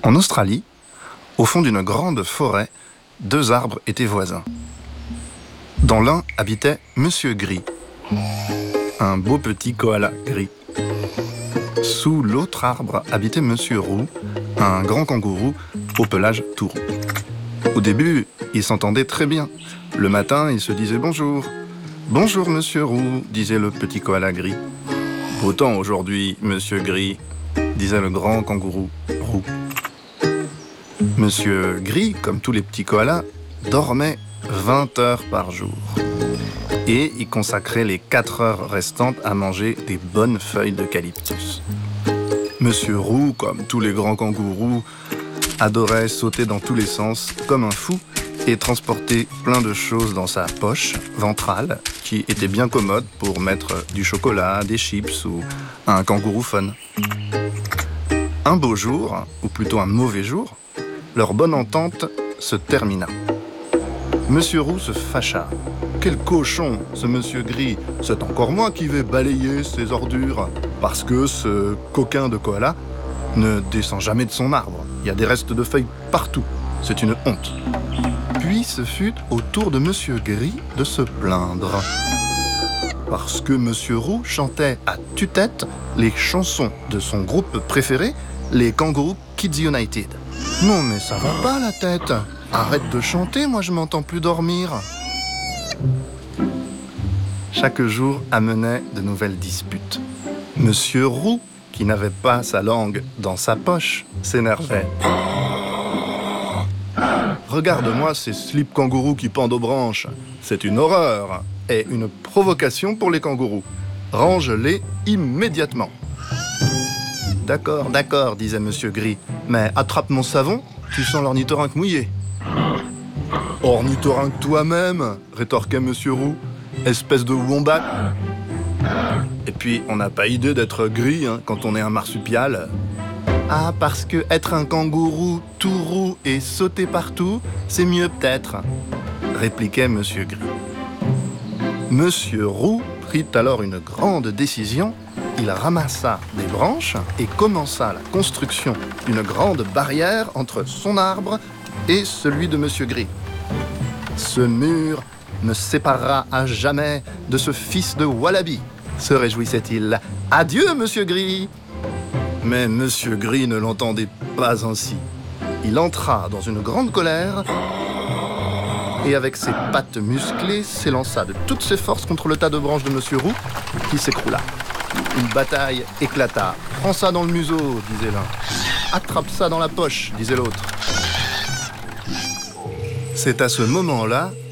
En Australie, au fond d'une grande forêt, deux arbres étaient voisins. Dans l'un habitait Monsieur Gris, un beau petit koala gris. Sous l'autre arbre habitait Monsieur Roux, un grand kangourou au pelage tout roux. Au début, ils s'entendaient très bien. Le matin, ils se disaient bonjour. « Bonjour, Monsieur Roux », disait le petit koala gris. « Beau temps aujourd'hui, Monsieur Gris », disait le grand kangourou roux. Monsieur Gris, comme tous les petits koalas, dormait 20 heures par jour. Et il consacrait les 4 heures restantes à manger des bonnes feuilles d'eucalyptus. Monsieur Roux, comme tous les grands kangourous, adorait sauter dans tous les sens comme un fou et transporter plein de choses dans sa poche ventrale qui était bien commode pour mettre du chocolat, des chips ou un kangourouphone. Un beau jour, ou plutôt un mauvais jour, leur bonne entente se termina. Monsieur Roux se fâcha. Quel cochon, ce Monsieur Gris! C'est encore moi qui vais balayer ses ordures. Parce que ce coquin de koala ne descend jamais de son arbre. Il y a des restes de feuilles partout. C'est une honte. Puis ce fut au tour de Monsieur Gris de se plaindre. Parce que Monsieur Roux chantait à tue-tête les chansons de son groupe préféré, les Kangourou Kids United. Non mais ça va pas la tête. Arrête de chanter, moi je m'entends plus dormir. Chaque jour amenait de nouvelles disputes. Monsieur Roux, qui n'avait pas sa langue dans sa poche, s'énervait. Regarde-moi ces slips kangourous qui pendent aux branches. C'est une horreur et une provocation pour les kangourous. Range-les immédiatement. D'accord, d'accord, disait Monsieur Gris. Mais attrape mon savon, tu sens l'ornithorynque mouillé. Ornithorynque toi-même, rétorquait Monsieur Roux. Espèce de wombat. Et puis, on n'a pas idée d'être gris quand on est un marsupial. Ah, parce que être un kangourou tout roux et sauter partout, c'est mieux peut-être, répliquait Monsieur Gris. Monsieur Roux prit alors une grande décision. Il ramassa des branches et commença la construction d'une grande barrière entre son arbre et celui de Monsieur Gris. Ce mur me séparera à jamais de ce fils de Wallaby, se réjouissait-il. Adieu, Monsieur Gris! Mais Monsieur Gris ne l'entendait pas ainsi. Il entra dans une grande colère et avec ses pattes musclées s'élança de toutes ses forces contre le tas de branches de Monsieur Roux qui s'écroula. Une bataille éclata. « Prends ça dans le museau », disait l'un. « Attrape ça dans la poche », disait l'autre. C'est à ce moment-là